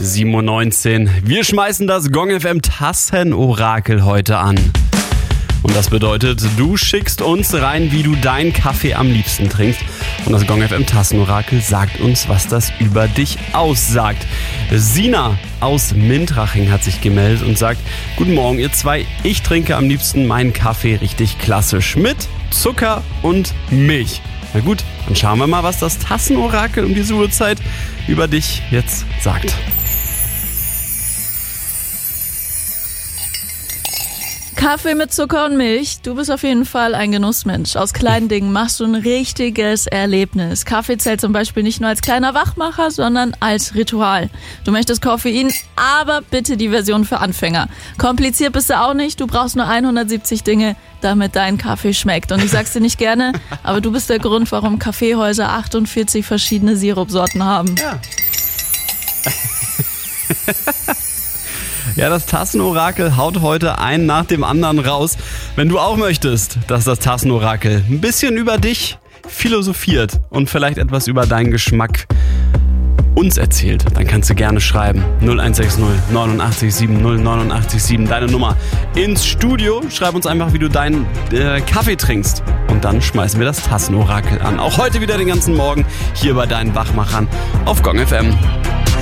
7:19 Uhr. Wir schmeißen das Gong FM Tassenorakel heute an. Und das bedeutet, du schickst uns rein, wie du deinen Kaffee am liebsten trinkst. Und das Gong FM Tassenorakel sagt uns, was das über dich aussagt. Sina aus Mintraching hat sich gemeldet und sagt: Guten Morgen ihr zwei, ich trinke am liebsten meinen Kaffee richtig klassisch mit Zucker und Milch. Na gut, dann schauen wir mal, was das Tassenorakel um diese Uhrzeit über dich jetzt sagt. Kaffee mit Zucker und Milch, du bist auf jeden Fall ein Genussmensch. Aus kleinen Dingen machst du ein richtiges Erlebnis. Kaffee zählt zum Beispiel nicht nur als kleiner Wachmacher, sondern als Ritual. Du möchtest Koffein, aber bitte die Version für Anfänger. Kompliziert bist du auch nicht, du brauchst nur 170 Dinge, damit dein Kaffee schmeckt. Und ich sag's dir nicht gerne, aber du bist der Grund, warum Kaffeehäuser 48 verschiedene Sirupsorten haben. Ja. Ja, das Tassenorakel haut heute einen nach dem anderen raus. Wenn du auch möchtest, dass das Tassenorakel ein bisschen über dich philosophiert und vielleicht etwas über deinen Geschmack uns erzählt, dann kannst du gerne schreiben. 0160 89 70 89 7, deine Nummer ins Studio. Schreib uns einfach, wie du deinen Kaffee trinkst. Und dann schmeißen wir das Tassenorakel an. Auch heute wieder den ganzen Morgen hier bei deinen Wachmachern auf Gong FM.